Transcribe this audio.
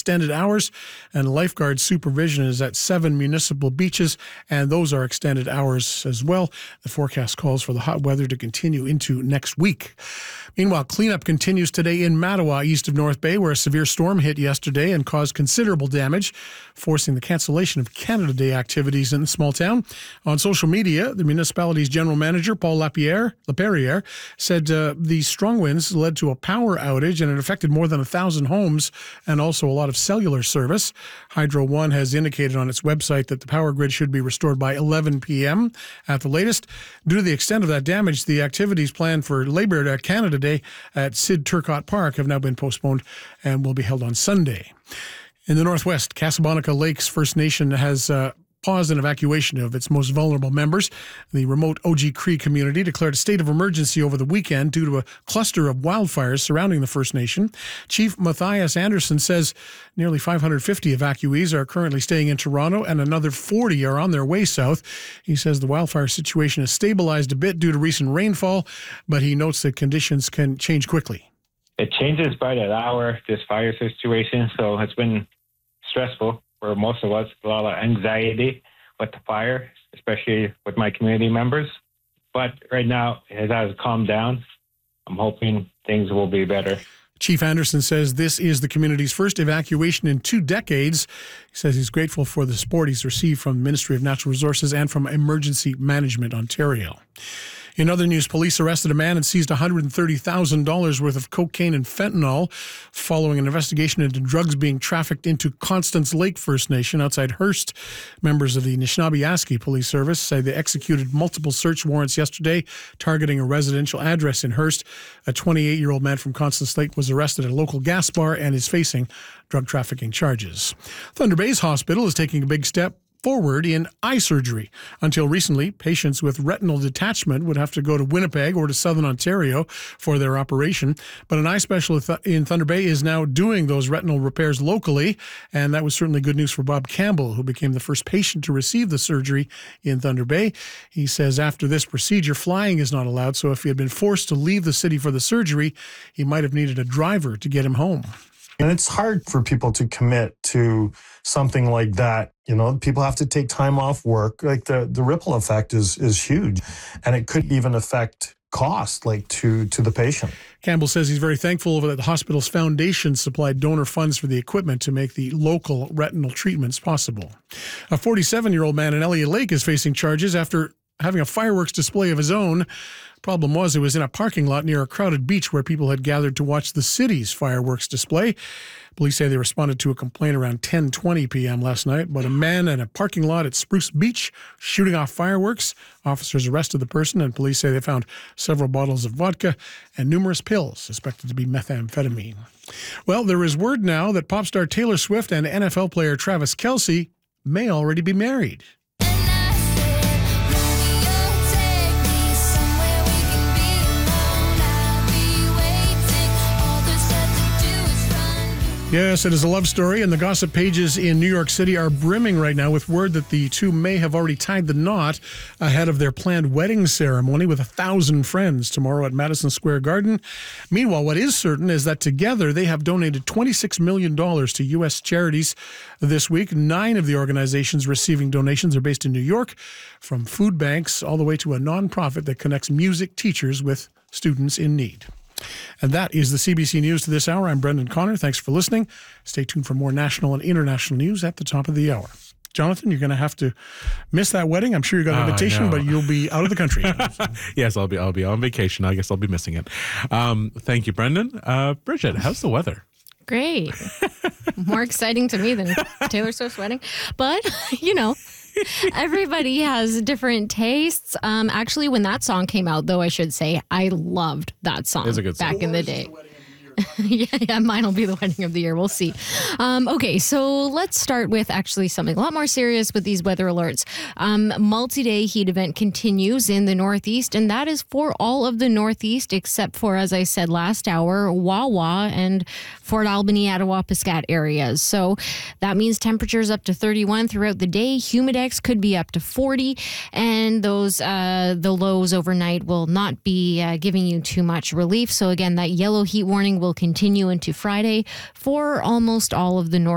extended hours, and lifeguard supervision is at 7 municipal beaches, and those are extended hours as well. The forecast calls for the hot weather to continue into next week. Meanwhile, cleanup continues today in Mattawa, east of North Bay, where a severe storm hit yesterday and caused considerable damage, forcing the cancellation of Canada Day activities in the small town. On social media, the municipality's general manager, Paul Laperriere, said the strong winds led to a power outage and it affected more than 1,000 homes and also a lot of cellular service. Hydro One has indicated on its website that the power grid should be restored by 11 p.m. at the latest. Due to the extent of that damage, the activities planned for Labor Day Canada Day at Sid Turcotte Park have now been postponed and will be held on Sunday. In the Northwest, Casablanca Lakes First Nation has paused an evacuation of its most vulnerable members. The remote OG Cree community declared a state of emergency over the weekend due to a cluster of wildfires surrounding the First Nation. Chief Matthias Anderson says nearly 550 evacuees are currently staying in Toronto and another 40 are on their way south. He says the wildfire situation has stabilized a bit due to recent rainfall, but he notes that conditions can change quickly. It changes by the hour, this fire situation, so it's been stressful for most of us, a lot of anxiety with the fire, especially with my community members. But right now, it has calmed down. I'm hoping things will be better. Chief Anderson says this is the community's first evacuation in 2 decades. He says he's grateful for the support he's received from the Ministry of Natural Resources and from Emergency Management Ontario. In other news, police arrested a man and seized $130,000 worth of cocaine and fentanyl following an investigation into drugs being trafficked into Constance Lake First Nation outside Hearst. Members of the Anishinaabe Police Service say they executed multiple search warrants yesterday targeting a residential address in Hearst. A 28-year-old man from Constance Lake was arrested at a local gas bar and is facing drug trafficking charges. Thunder Bay's hospital is taking a big step forward in eye surgery. Until recently, patients with retinal detachment would have to go to Winnipeg or to Southern Ontario for their operation. But an eye specialist in Thunder Bay is now doing those retinal repairs locally, and that was certainly good news for Bob Campbell, who became the first patient to receive the surgery in Thunder Bay. He says after this procedure, flying is not allowed, so if he had been forced to leave the city for the surgery, he might have needed a driver to get him home. And it's hard for people to commit to something like that. You know, people have to take time off work. Like the ripple effect is huge. And it could even affect cost, like to the patient. Campbell says he's very thankful that the hospital's foundation supplied donor funds for the equipment to make the local retinal treatments possible. A 47-year-old man in Elliott Lake is facing charges after having a fireworks display of his own. Problem was, it was in a parking lot near a crowded beach where people had gathered to watch the city's fireworks display. Police say they responded to a complaint around 10:20 p.m. last night about a man in a parking lot at Spruce Beach shooting off fireworks. Officers arrested the person, and police say they found several bottles of vodka and numerous pills suspected to be methamphetamine. Well, there is word now that pop star Taylor Swift and NFL player Travis Kelce may already be married. Yes, it is a love story, and the gossip pages in New York City are brimming right now with word that the two may have already tied the knot ahead of their planned wedding ceremony with 1,000 friends tomorrow at Madison Square Garden. Meanwhile, what is certain is that together they have donated $26 million to U.S. charities this week. 9 of the organizations receiving donations are based in New York, from food banks all the way to a nonprofit that connects music teachers with students in need. And that is the CBC News to this hour. I'm Brendan Connor. Thanks for listening. Stay tuned for more national and international news at the top of the hour. Jonathan, you're going to have to miss that wedding. I'm sure you got an invitation, but you'll be out of the country. Yes, I'll be on vacation. I guess I'll be missing it. Thank you, Brendan. Bridget, how's the weather? Great. More exciting to me than Taylor Swift's wedding. But, you know, everybody has different tastes. Actually, when that song came out, though, I should say, I loved that song It's a good song. back in the day. Yeah, mine will be the wedding of the year. We'll see. Okay, so let's start with actually something a lot more serious with these weather alerts. Multi-day heat event continues in the Northeast, and that is for all of the Northeast except for, as I said last hour, Wawa and Fort Albany, Ottawa, Piscat areas. So that means temperatures up to 31 throughout the day. Humidex could be up to 40, and those the lows overnight will not be giving you too much relief. So again, that yellow heat warning will continue into Friday for almost all of the North.